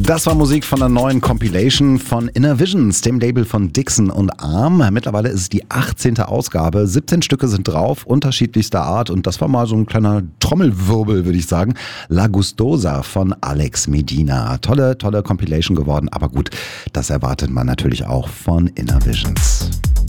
Das war Musik von der neuen Compilation von Inner Visions, dem Label von Dixon und Arm. Mittlerweile ist es die 18. Ausgabe. 17 Stücke sind drauf, unterschiedlichster Art. Und das war mal so ein kleiner Trommelwirbel, würde ich sagen. La Gustosa von Alex Medina. Tolle Compilation geworden. Aber gut, das erwartet man natürlich auch von Inner Visions.